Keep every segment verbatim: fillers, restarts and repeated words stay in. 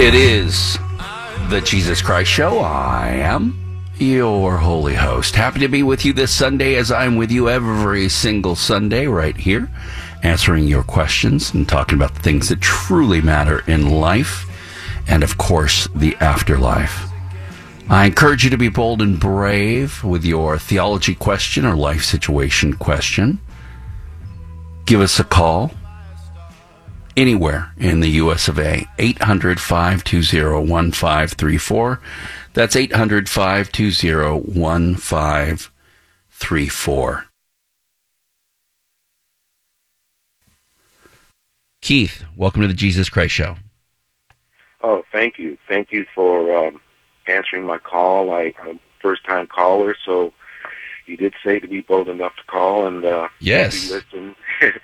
It is the Jesus Christ Show. I am your holy host. Happy to be with you this Sunday, as I'm with you every single Sunday right here, answering your questions and talking about the things that truly matter in life and, of course, the afterlife. I encourage you to be bold and brave with your theology question or life situation question. Give us a call anywhere in the U S of A, eight hundred, five two zero, one five three four. That's eight hundred, five two zero, one five three four. Keith, welcome to the Jesus Christ Show. Oh, thank you. Thank you for um, answering my call. I, I'm a first-time caller, so you did say to be bold enough to call, and uh, yes, listen.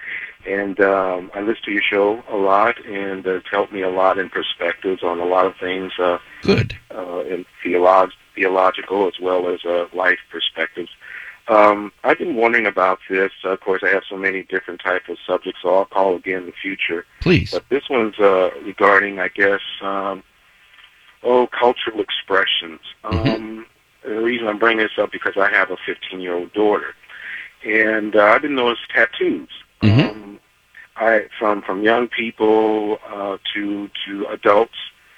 And um, I listen to your show a lot, and uh, it's helped me a lot in perspectives on a lot of things. Uh, Good. Uh, in theolog- theological as well as uh, life perspectives. Um, I've been wondering about this. Uh, of course, I have so many different types of subjects, so I'll call again in the future. Please. But this one's uh, regarding, I guess, um, oh, cultural expressions. Mm-hmm. Um, the reason I'm bringing this up because I have a fifteen-year-old daughter, and uh, I've been noticing tattoos. Mm-hmm. Um, I from from young people uh, to to adults.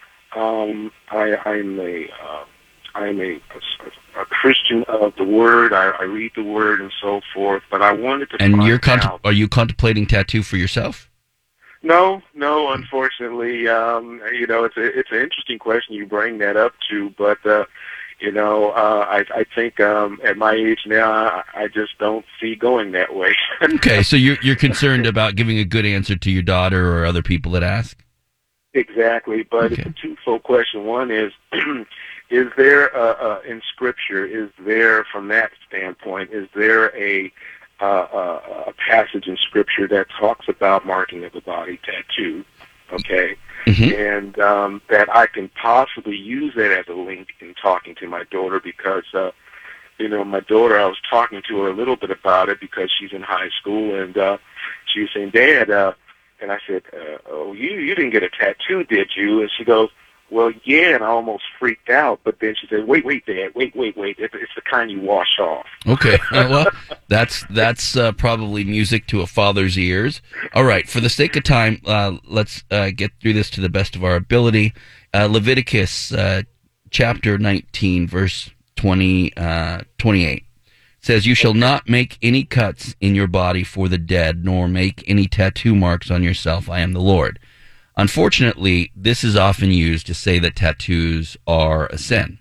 Um, I, I'm a uh, I'm a, a, a Christian of the Word. I, I read the Word and so forth. But I wanted to. And find you're contem- out. are you contemplating tattoo for yourself? No, no. Unfortunately, um, you know, it's a it's an interesting question you bring that up to, but. Uh, You know, uh, I, I think um, at my age now, I, I just don't see going that way. Okay, so you're you're concerned about giving a good answer to your daughter or other people that ask? Exactly, but Okay. it's a twofold question. One is, is there uh, uh, in Scripture? Is there, from that standpoint, is there a uh, uh, a passage in Scripture that talks about marking of the body tattoo? Okay. Mm-hmm. And um, that I can possibly use that as a link in talking to my daughter because, uh, you know, my daughter, I was talking to her a little bit about it because she's in high school, and uh, she was saying, Dad, uh, and I said, uh, oh, you, you didn't get a tattoo, did you? And she goes, well, yeah, and I almost freaked out, but then she said, wait, wait, Dad, wait, wait, wait, it's the kind you wash off. Okay, uh, well, that's that's uh, probably music to a father's ears. All right, for the sake of time, uh, let's uh, get through this to the best of our ability. Uh, Leviticus uh, chapter nineteen, verse twenty, uh, twenty-eight says, you shall not make any cuts in your body for the dead, nor make any tattoo marks on yourself. I am the Lord. Unfortunately, this is often used to say that tattoos are a sin,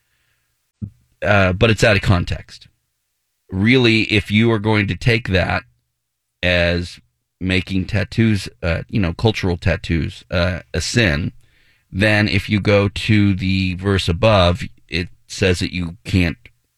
uh, but it's out of context. Really, if you are going to take that as making tattoos, uh, you know, cultural tattoos, uh, a sin, then if you go to the verse above, it says that you can't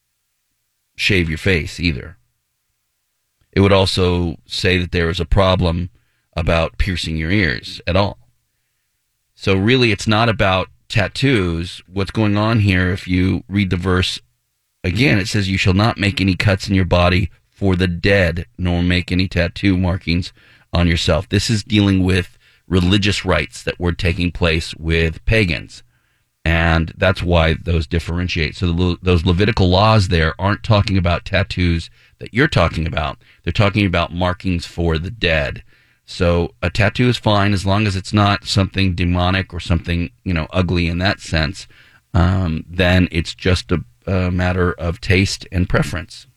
shave your face either. It would also say that there is a problem about piercing your ears at all. So really, it's not about tattoos. What's going on here, if you read the verse again, it says, you shall not make any cuts in your body for the dead, nor make any tattoo markings on yourself. This is dealing with religious rites that were taking place with pagans. And that's why those differentiate. So the, those Levitical laws there aren't talking about tattoos that you're talking about. They're talking about markings for the dead. So a tattoo is fine as long as it's not something demonic or something, you know, ugly in that sense. Um, then it's just a, a matter of taste and preference.